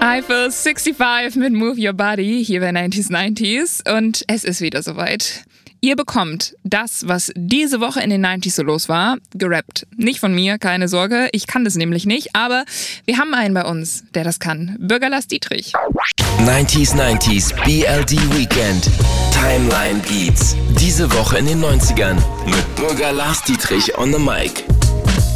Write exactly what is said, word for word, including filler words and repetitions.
Eiffel sechsundsiebzig mit Move Your Body hier bei neunzig neunzig und es ist wieder soweit. Ihr bekommt das, was diese Woche in den neunzig so los war, gerappt. Nicht von mir, keine Sorge, ich kann das nämlich nicht, aber wir haben einen bei uns, der das kann. Bürger Lars Dietrich. neunzig neunzig B L D Weekend. Timeline Beats. Diese Woche in den neunzigern mit Bürger Lars Dietrich on the mic.